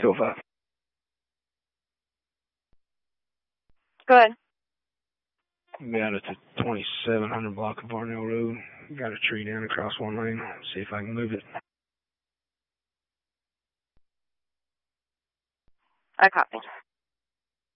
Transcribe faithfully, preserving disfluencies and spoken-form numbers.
two oh five. Go ahead. Got it to twenty-seven hundred block of Varnell Road. Got a tree down across one lane. See if I can move it. I copy.